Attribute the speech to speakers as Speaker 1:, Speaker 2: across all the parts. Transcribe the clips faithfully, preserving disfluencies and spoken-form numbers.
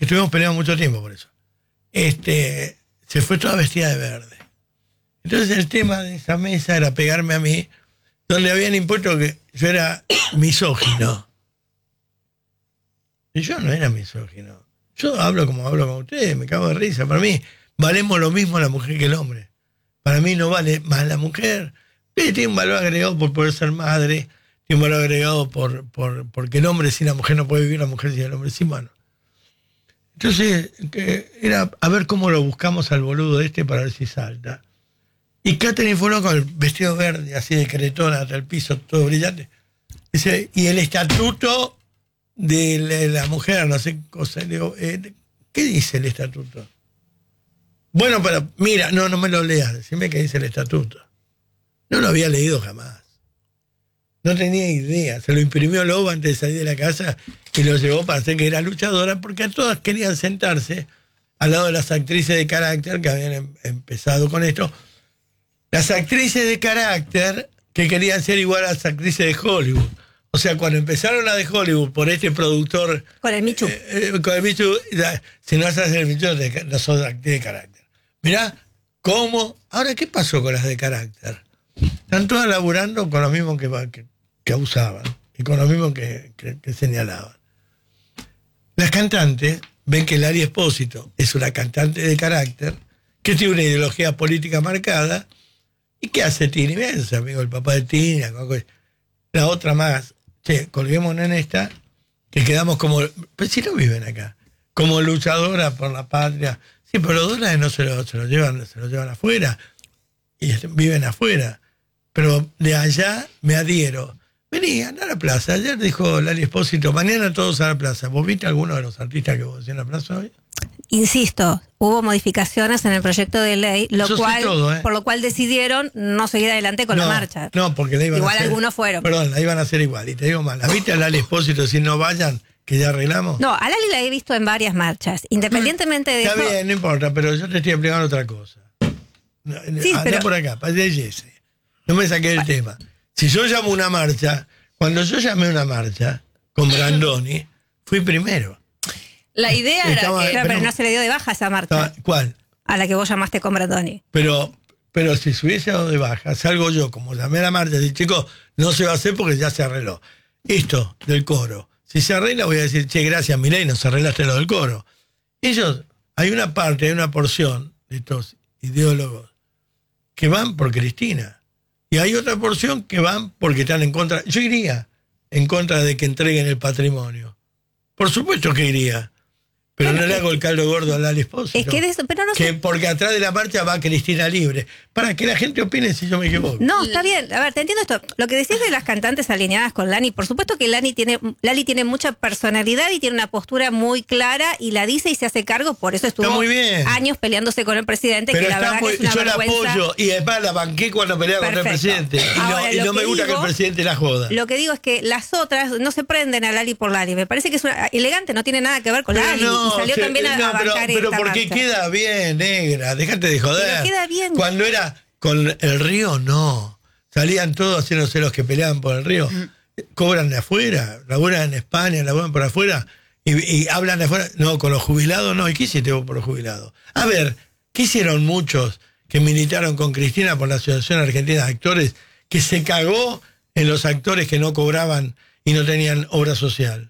Speaker 1: estuvimos peleando mucho tiempo por eso, este, se fue toda vestida de verde. Entonces el tema de esa mesa era pegarme a mí, donde habían impuesto que yo era misógino. Y yo no era misógino. Yo hablo como hablo con ustedes, me cago de risa. Para mí valemos lo mismo la mujer que el hombre. Para mí no vale más la mujer. Tiene un valor agregado por poder ser madre, tiene un valor agregado por, por porque el hombre sin la mujer no puede vivir, la mujer sin el hombre sin mano. Entonces, que era a ver cómo lo buscamos al boludo este para ver si salta. Y Catherine fue con el vestido verde, así de cretona hasta el piso, todo brillante. Dice, y el estatuto de la, la mujer, no sé cosa. Le digo, eh, ¿qué dice el estatuto? Bueno, pero mira, no, no me lo leas, decime qué dice el estatuto. No lo había leído jamás. No tenía idea. Se lo imprimió Lobo antes de salir de la casa y lo llevó para hacer que era luchadora, porque a todas querían sentarse al lado de las actrices de carácter que habían em- empezado con esto. Las actrices de carácter que querían ser igual a las actrices de Hollywood. O sea, cuando empezaron la de Hollywood por este productor...
Speaker 2: Con el Michu.
Speaker 1: Eh, eh, con el Michu, ya, si no haces el Michu, no, no sos actriz de carácter. Mirá, ¿cómo? Ahora, ¿qué pasó con las de carácter? Están todas laburando con lo mismo que, que, que abusaban y con lo mismo que, que, que señalaban. Las cantantes ven que Lali Espósito es una cantante de carácter que tiene una ideología política marcada y que hace Tini Benza, amigo, el papá de Tini, la otra más. Che, colguémonos en esta, que quedamos como, pues si no viven acá, como luchadora por la patria. Sí, pero los dólares no se lo, se lo llevan, se lo llevan afuera y viven afuera. Pero de allá me adhiero. Vení, anda a la plaza. Ayer dijo Lali Espósito, mañana todos a la plaza. ¿Vos viste a alguno de los artistas que vos decís en la plaza hoy?
Speaker 2: Insisto, hubo modificaciones en el proyecto de ley, lo
Speaker 1: Yo sé
Speaker 2: cual,
Speaker 1: todo, ¿eh?
Speaker 2: por lo cual decidieron no seguir adelante con
Speaker 1: no,
Speaker 2: la marcha.
Speaker 1: No, porque la iban
Speaker 2: igual
Speaker 1: a hacer.
Speaker 2: algunos fueron.
Speaker 1: Perdón, la iban a hacer igual. Y te digo mal. ¿La viste a Lali Espósito decir no vayan, que ya arreglamos?
Speaker 2: No, a Lali la he visto en varias marchas. Independientemente de
Speaker 1: Está
Speaker 2: eso.
Speaker 1: bien, no importa, pero yo te estoy explicando otra cosa.
Speaker 2: Sí,
Speaker 1: Andá
Speaker 2: pero...
Speaker 1: por acá, para ese. No me saqué del tema. Si yo llamo una marcha, cuando yo llamé una marcha con Brandoni, fui primero.
Speaker 2: La idea era
Speaker 1: Estaba,
Speaker 2: que... Pero,
Speaker 1: pero,
Speaker 2: no se le dio de baja esa marcha.
Speaker 1: Estaba, ¿cuál?
Speaker 2: A la que vos llamaste con Brandoni.
Speaker 1: Pero, pero si se hubiese dado de baja, salgo yo, como llamé a la marcha, y digo, chicos, no se va a hacer porque ya se arregló. Esto, del coro. Si se arregla, voy a decir, che, gracias, Milei, nos arreglaste lo del coro. Ellos, hay una parte, hay una porción de estos ideólogos que van por Cristina. Y hay otra porción que van porque están en contra. Yo iría en contra de que entreguen el patrimonio. Por supuesto que iría. Pero bueno, no le hago el caldo gordo a Lali Espósito.
Speaker 2: Es que de eso, pero no
Speaker 1: que
Speaker 2: sé.
Speaker 1: Porque atrás de la marcha va Cristina Libre. Para que la gente opine si yo me equivoco.
Speaker 2: No, está bien. A ver, te entiendo esto. Lo que decís de las cantantes alineadas con Lani, por supuesto que Lani tiene, Lali tiene mucha personalidad y tiene una postura muy clara y la dice y se hace cargo. Por eso estuvo
Speaker 1: muy bien.
Speaker 2: años peleándose con el presidente.
Speaker 1: Pero
Speaker 2: que la verdad
Speaker 1: muy,
Speaker 2: que es una
Speaker 1: yo la
Speaker 2: vergüenza.
Speaker 1: apoyo y además la banqué cuando peleaba contra el presidente. Y
Speaker 2: Ahora,
Speaker 1: no, y no me gusta
Speaker 2: digo,
Speaker 1: que el presidente la joda.
Speaker 2: Lo que digo es que las otras no se prenden a Lali por Lali. Me parece que es una, elegante, no tiene nada que ver con
Speaker 1: pero
Speaker 2: Lali.
Speaker 1: no,
Speaker 2: y salió
Speaker 1: se,
Speaker 2: también a,
Speaker 1: no,
Speaker 2: a bancar
Speaker 1: pero, pero
Speaker 2: esta
Speaker 1: porque
Speaker 2: marcha.
Speaker 1: queda bien, negra, déjate de joder.
Speaker 2: Pero queda bien.
Speaker 1: Cuando era con el río, no. Salían todos haciéndose los que peleaban por el río. Mm. Cobran de afuera, laburan en España, laburan por afuera y, y hablan de afuera. No, con los jubilados no. ¿Y qué hiciste vos por los jubilados? A ver, ¿qué hicieron muchos que militaron con Cristina por la Asociación Argentina de Actores que se cagó en los actores que no cobraban y no tenían obra social?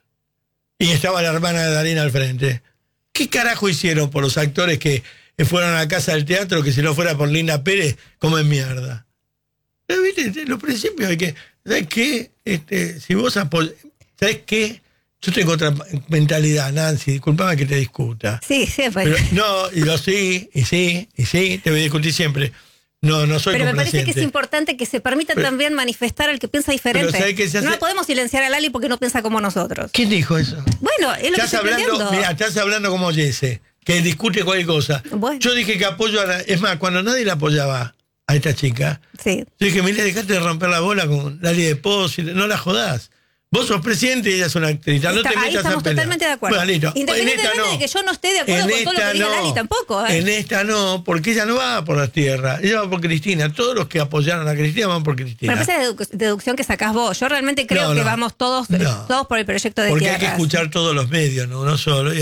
Speaker 1: Y estaba la hermana de Darín al frente. ¿Qué carajo hicieron por los actores que fueron a la Casa del Teatro que si no fuera por Linda Pérez, comen mierda? ¿Pero, viste? Los principios hay que... ¿Sabes qué? Este, si vos apoyás... ¿Sabes qué? Yo tengo otra mentalidad, Nancy, disculpame que te discuta.
Speaker 2: Sí, siempre.
Speaker 1: Pero, no, y lo sí, y sí, y sí, te voy a discutir siempre. No, no soy
Speaker 2: Pero me
Speaker 1: complaciente.
Speaker 2: parece que es importante que se permita pero, también manifestar al que piensa diferente.
Speaker 1: Que se hace...
Speaker 2: No podemos silenciar a Lali porque no piensa como nosotros.
Speaker 1: ¿Quién dijo eso?
Speaker 2: Bueno, es lo
Speaker 1: estás
Speaker 2: que estoy
Speaker 1: hablando, mira, estás hablando como Jesse, que discute cualquier cosa.
Speaker 2: Bueno.
Speaker 1: Yo dije que apoyo a la... Es más, cuando nadie la apoyaba a esta chica,
Speaker 2: sí.
Speaker 1: yo dije, mira, dejate de romper la bola con Lali Espósito, no la jodás. Vos sos presidente y ella es una actriz. No
Speaker 2: Está,
Speaker 1: te metas
Speaker 2: ahí estamos
Speaker 1: a pelear.
Speaker 2: totalmente de acuerdo.
Speaker 1: Bueno, listo.
Speaker 2: Independientemente
Speaker 1: no.
Speaker 2: de que yo no esté de acuerdo en con todo lo que diga
Speaker 1: no.
Speaker 2: Lali tampoco. ¿eh?
Speaker 1: En esta no, porque ella no va por las tierras, ella va por Cristina. Todos los que apoyaron a Cristina van por Cristina.
Speaker 2: Pero esa es dedu deducción que sacás vos. Yo realmente creo
Speaker 1: no, no.
Speaker 2: que vamos todos,
Speaker 1: no.
Speaker 2: todos por el proyecto de
Speaker 1: porque
Speaker 2: tierras.
Speaker 1: Porque hay que escuchar todos los medios, no uno solo.